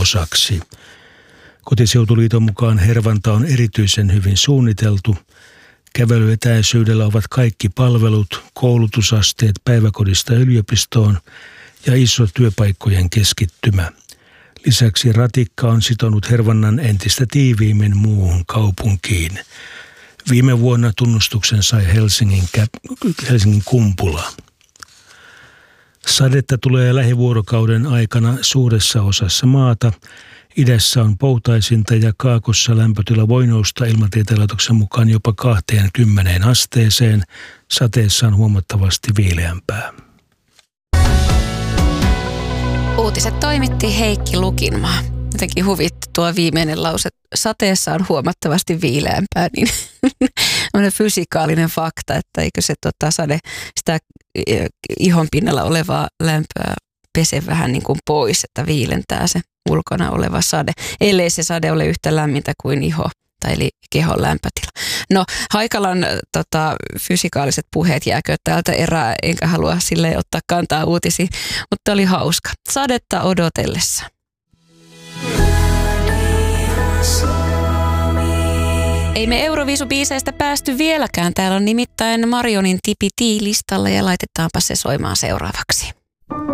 osaksi. Kotiseutuliiton mukaan Hervanta on erityisen hyvin suunniteltu. Kävelyetäisyydellä ovat kaikki palvelut, koulutusasteet päiväkodista yliopistoon ja iso työpaikkojen keskittymä. Lisäksi ratikka on sitonut Hervannan entistä tiiviimmin muuhun kaupunkiin. Viime vuonna tunnustuksen sai Helsingin Kumpula. Sadetta tulee lähivuorokauden aikana suuressa osassa maata. Idässä on poutaisinta ja kaakossa lämpötila voi nousta Ilmatieteen laitoksen mukaan jopa 20 asteeseen. Sateessa on huomattavasti viileämpää. Uutiset toimitti Heikki Lukinmaa. Jotenkin huvitti tuo viimeinen lause. Sateessa on huomattavasti viileämpää, niin on fysikaalinen fakta, että eikö se sade sitä ihon pinnalla olevaa lämpöä pese vähän niin kuin pois, että viilentää se ulkona oleva sade, ellei se sade ole yhtä lämmintä kuin iho tai eli kehon lämpötila. No, Haikalan fysikaaliset puheet jääkö tältä erää, enkä halua silleen ottaa kantaa uutisiin, mutta oli hauska. Sadetta odotellessa. Ei me Euroviisubiiseistä päästy vieläkään. Täällä on nimittäin Marionin Tipiti listalla ja laitetaanpa se soimaan seuraavaksi.